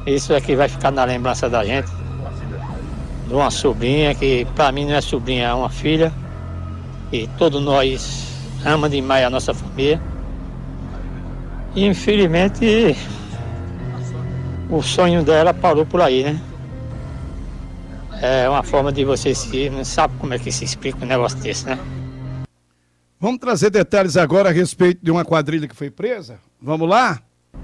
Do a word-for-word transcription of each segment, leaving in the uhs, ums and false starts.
Isso aqui vai ficar na lembrança da gente, de uma sobrinha que para mim não é sobrinha, é uma filha. E todos nós amamos demais a nossa família. E infelizmente o sonho dela parou por aí, né? É uma forma de você se... Não sabe como é que se explica um negócio desse, né? Vamos trazer detalhes agora a respeito de uma quadrilha que foi presa? Vamos lá?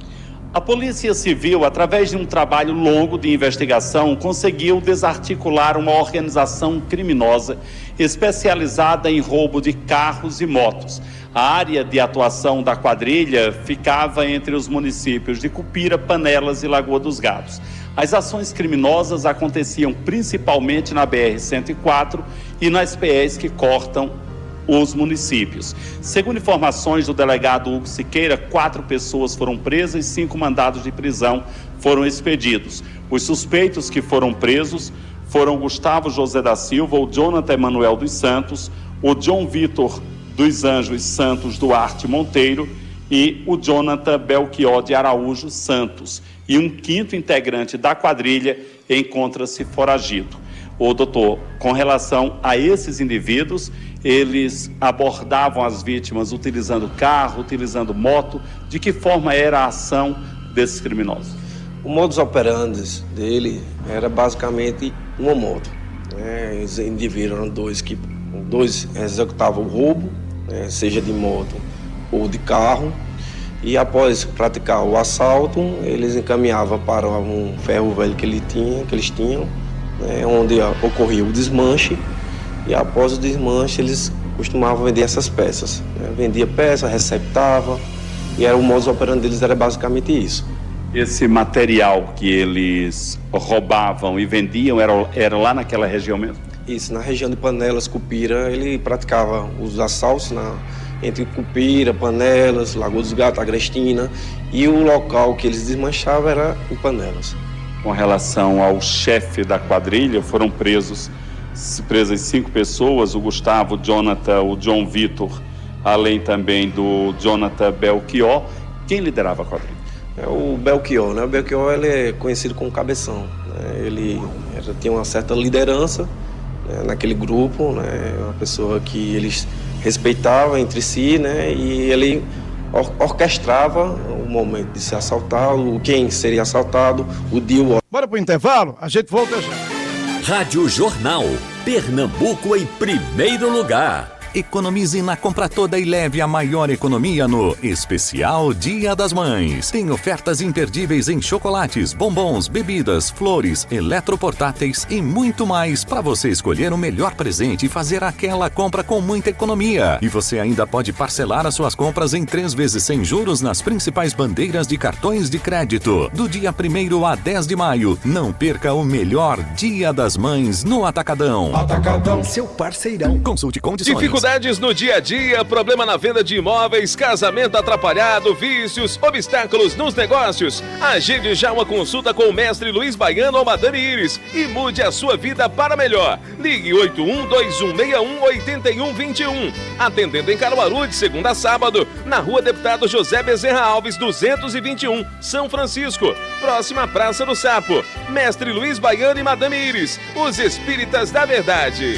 A Polícia Civil, através de um trabalho longo de investigação, conseguiu desarticular uma organização criminosa especializada em roubo de carros e motos. A área de atuação da quadrilha ficava entre os municípios de Cupira, Panelas e Lagoa dos Gatos. As ações criminosas aconteciam principalmente na B R cento e quatro e nas P Es que cortam os municípios. Segundo informações do delegado Hugo Siqueira, quatro pessoas foram presas e cinco mandados de prisão foram expedidos. Os suspeitos que foram presos foram Gustavo José da Silva, o Jonathan Emanuel dos Santos, o John Vitor dos Anjos Santos Duarte Monteiro e o Jonathan Belchior de Araújo Santos. E um quinto integrante da quadrilha encontra-se foragido. Ô doutor, com relação a esses indivíduos, eles abordavam as vítimas utilizando carro, utilizando moto. De que forma era a ação desses criminosos? O modus operandi dele era basicamente uma moto. Né? Os indivíduos eram dois que dois executavam o roubo, né? Seja de moto ou de carro. E após praticar o assalto, eles encaminhavam para um ferro velho que, ele tinha, que eles tinham, né? Onde ocorria o desmanche. E após o desmanche, eles costumavam vender essas peças. Né? Vendia peça, receptava, e era, o modus operandi deles era basicamente isso. Esse material que eles roubavam e vendiam era, era lá naquela região mesmo? Isso, na região de Panelas, Cupira, ele praticava os assaltos na, entre Cupira, Panelas, Lagoa dos Gatos, Agrestina, e o local que eles desmanchavam era em Panelas. Com relação ao chefe da quadrilha, foram presos presas cinco pessoas, o Gustavo, o Jonathan, o John Vitor, além também do Jonathan Belchior. Quem liderava a quadrilha? É o Belchior, né? O Belchior, ele é conhecido como Cabeção, né? Ele era, tinha uma certa liderança, né, naquele grupo, né? Uma pessoa que eles respeitavam entre si, né? E ele or- orquestrava o momento de ser assaltado, quem seria assaltado, o dia, o hora. Bora pro intervalo? A gente volta já. Rádio Jornal, Pernambuco em primeiro lugar. Economize na compra toda e leve a maior economia no Especial Dia das Mães. Tem ofertas imperdíveis em chocolates, bombons, bebidas, flores, eletroportáteis e muito mais para você escolher o melhor presente e fazer aquela compra com muita economia. E você ainda pode parcelar as suas compras em três vezes sem juros nas principais bandeiras de cartões de crédito. Do dia primeiro a dez de maio, não perca o melhor Dia das Mães no Atacadão. Atacadão, seu parceirão. Consulte condições. Dificuldades no dia a dia, problema na venda de imóveis, casamento atrapalhado, vícios, obstáculos nos negócios. Agende já uma consulta com o mestre Luiz Baiano ou Madame Iris e mude a sua vida para melhor. Ligue oito um dois um seis um oito um dois um. Atendendo em Caruaru de segunda a sábado, na Rua Deputado José Bezerra Alves, duzentos e vinte e um, São Francisco, próxima à Praça do Sapo. Mestre Luiz Baiano e Madame Iris, os espíritas da verdade.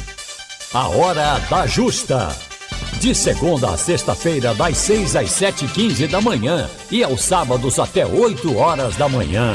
A Hora da Justa. De segunda a sexta-feira, das seis às sete e quinze da manhã e aos sábados até oito horas da manhã.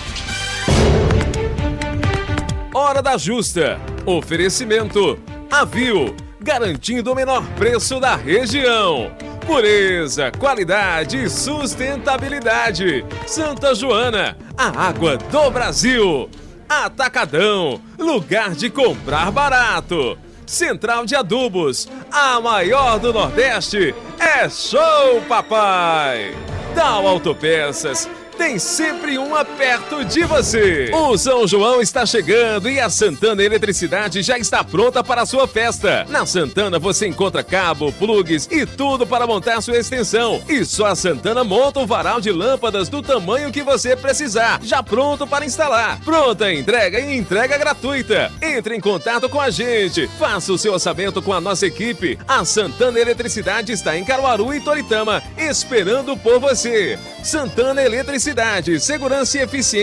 Hora da Justa. Oferecimento Avil, garantindo o menor preço da região. Pureza, qualidade e sustentabilidade. Santa Joana, a água do Brasil. Atacadão, lugar de comprar barato. Central de Adubos, a maior do Nordeste, é Show Papai! Dal Autopeças, tem sempre uma perto de você. O São João está chegando e a Santana Eletricidade já está pronta para a sua festa. Na Santana você encontra cabo, plugs e tudo para montar sua extensão. E só a Santana monta um varal de lâmpadas do tamanho que você precisar, já pronto para instalar. Pronta entrega e entrega gratuita. Entre em contato com a gente, faça o seu orçamento com a nossa equipe. A Santana Eletricidade está em Caruaru e Toritama, esperando por você. Santana Eletricidade, segurança e eficiência.